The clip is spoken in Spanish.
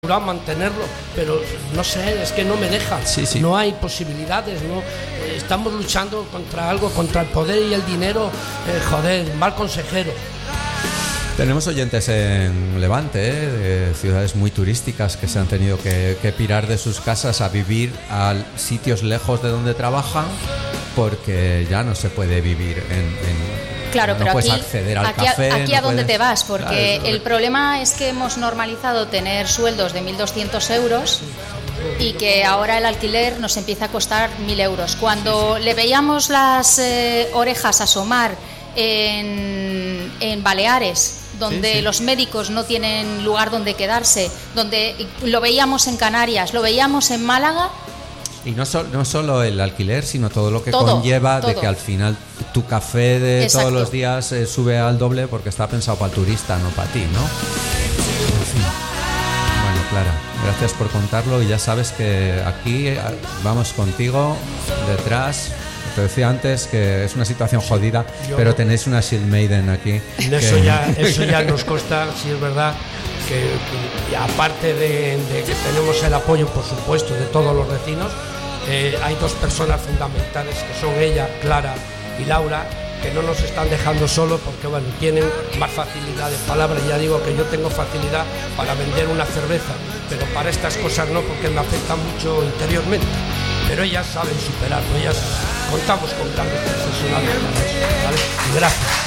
mantenerlo, pero no sé, es que no me dejan. Sí. No hay posibilidades, no. Estamos luchando contra algo, contra el poder y el dinero. Mal consejero. Tenemos oyentes en Levante, de ciudades muy turísticas que se han tenido que pirar de sus casas a vivir a sitios lejos de donde trabajan porque ya no se puede vivir Claro, no pero puedes aquí, acceder al café. Aquí no a dónde puedes... te vas, porque claro, el problema es que hemos normalizado tener sueldos de 1.200 euros y que ahora el alquiler nos empieza a costar 1.000 euros. Cuando le veíamos las orejas asomar en Baleares, donde los médicos no tienen lugar donde quedarse, donde lo veíamos en Canarias, lo veíamos en Málaga. Y no solo el alquiler, sino todo lo que conlleva de que al final tu café de Exacto. todos los días sube al doble porque está pensado para el turista, no para ti, ¿no? En fin. Bueno, Clara, gracias por contarlo y ya sabes que aquí vamos contigo detrás. Te decía antes que es una situación jodida, pero tenéis una Shield Maiden aquí. Eso ya nos consta, si es verdad, que aparte de que tenemos el apoyo, por supuesto, de todos los vecinos, hay dos personas fundamentales que son ella, Clara y Laura, que no nos están dejando solos porque bueno, tienen más facilidad de palabra. Ya digo que yo tengo facilidad para vender una cerveza, pero para estas cosas no, porque me afecta mucho interiormente. Pero ellas saben superarlo, contamos con grandes profesionales, ¿vale? Y gracias.